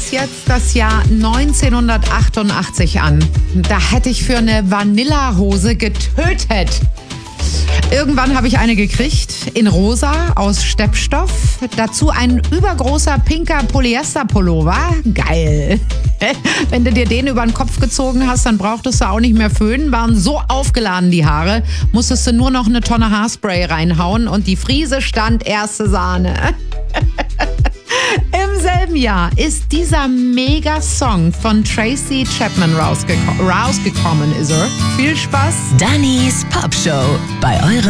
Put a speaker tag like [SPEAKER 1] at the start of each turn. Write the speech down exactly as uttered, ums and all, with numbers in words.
[SPEAKER 1] ist jetzt das Jahr neunzehnhundertachtundachtzig an. Da hätte ich für eine Vanillahose getötet. Irgendwann habe ich eine gekriegt, in rosa, aus Steppstoff. Dazu ein übergroßer pinker Polyester-Pullover. Geil. Wenn du dir den über den Kopf gezogen hast, dann brauchtest du auch nicht mehr föhnen. Waren so aufgeladen die Haare, musstest du nur noch eine Tonne Haarspray reinhauen und die Friese stand erste Sahne. Im selben Jahr ist dieser Mega-Song von Tracy Chapman rausgeko- rausgekommen. Ist er. Viel Spaß.
[SPEAKER 2] Dannys Pop Show bei eurem